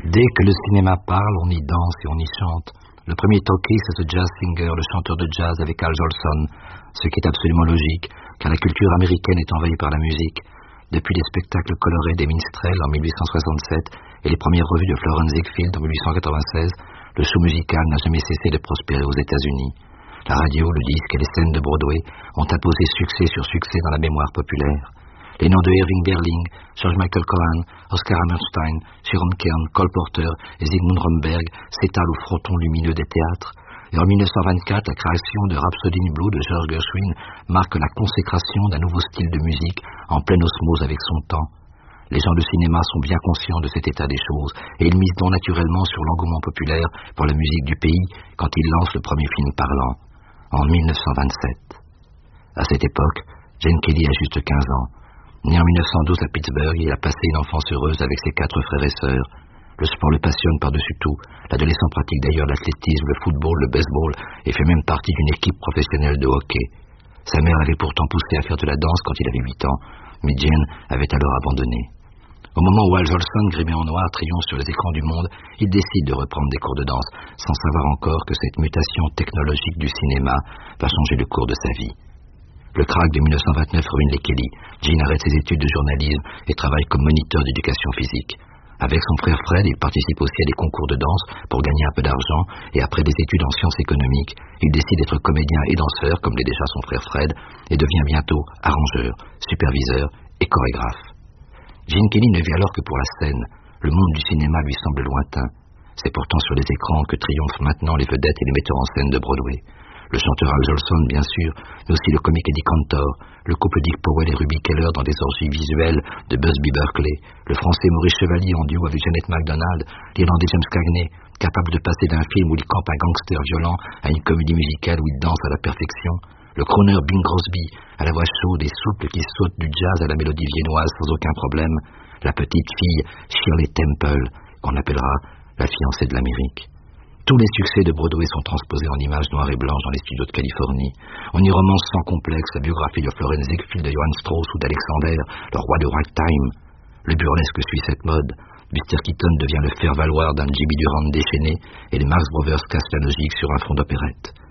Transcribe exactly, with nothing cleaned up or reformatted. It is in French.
Dès que le cinéma parle, on y danse et on y chante. Le premier talkie, c'est ce jazz singer, le chanteur de jazz avec Al Jolson, ce qui est absolument logique, car la culture américaine est envahie par la musique. Depuis les spectacles colorés des minstrels en mille huit cent soixante-sept et les premières revues de Florence Ziegfeld en mille huit cent quatre-vingt-seize, le show musical n'a jamais cessé de prospérer aux États-Unis. La radio, le disque et les scènes de Broadway ont imposé succès sur succès dans la mémoire populaire. Les noms de Irving Berlin, George Michael Cohan, Oscar Hammerstein, Sharon Kern, Cole Porter et Zygmunt Romberg s'étalent au fronton lumineux des théâtres. Et en mille neuf cent vingt-quatre, la création de Rhapsody in Blue de George Gershwin marque la consécration d'un nouveau style de musique en pleine osmose avec son temps. Les gens de cinéma sont bien conscients de cet état des choses et ils misent donc naturellement sur l'engouement populaire pour la musique du pays quand ils lancent le premier film parlant, en mille neuf cent vingt-sept. À cette époque, Gene Kelly a juste quinze ans. Né en mille neuf cent douze à Pittsburgh, il a passé une enfance heureuse avec ses quatre frères et sœurs. Le sport le passionne par-dessus tout. L'adolescent pratique d'ailleurs l'athlétisme, le football, le baseball et fait même partie d'une équipe professionnelle de hockey. Sa mère l'avait pourtant poussé à faire de la danse quand il avait huit ans, mais Gene avait alors abandonné. Au moment où Al Jolson, grimé en noir, triomphe sur les écrans du monde, il décide de reprendre des cours de danse, sans savoir encore que cette mutation technologique du cinéma va changer le cours de sa vie. Le krach de mille neuf cent vingt-neuf ruine les Kelly. Gene arrête ses études de journalisme et travaille comme moniteur d'éducation physique. Avec son frère Fred, il participe aussi à des concours de danse pour gagner un peu d'argent et après des études en sciences économiques, il décide d'être comédien et danseur comme l'est déjà son frère Fred et devient bientôt arrangeur, superviseur et chorégraphe. Gene Kelly ne vit alors que pour la scène. Le monde du cinéma lui semble lointain. C'est pourtant sur les écrans que triomphent maintenant les vedettes et les metteurs en scène de Broadway. Le chanteur Al Jolson, bien sûr, mais aussi le comique Eddie Cantor, le couple Dick Powell et Ruby Keller dans des orgies visuelles de Busby Berkeley, le français Maurice Chevalier en duo avec Jeanette MacDonald, l'irlandais James Cagney, capable de passer d'un film où il campe un gangster violent à une comédie musicale où il danse à la perfection, le crooner Bing Crosby, à la voix chaude et souple qui saute du jazz à la mélodie viennoise sans aucun problème, la petite fille Shirley Temple, qu'on appellera la fiancée de l'Amérique. Tous les succès de Broadway sont transposés en images noires et blanches dans les studios de Californie. On y romance sans complexe la biographie de Florence Ziegfeld, de Johann Strauss ou d'Alexander, le roi de ragtime. Le burlesque suit cette mode. Buster Keaton devient le faire-valoir d'un Jimmy Durante déchaîné et les Marx Brothers cassent la logique sur un fond d'opérette.